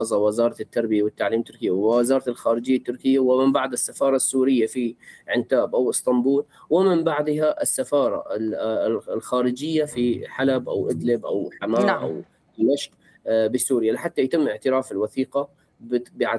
وزارة التربية والتعليم التركية ووزارة الخارجية التركية، ومن بعد السفارة السورية في عنتاب أو اسطنبول، ومن بعدها السفارة الخارجية في حلب أو إدلب أو حماة نعم. أو دمشق بسوريا، لحتى يتم اعتراف الوثيقة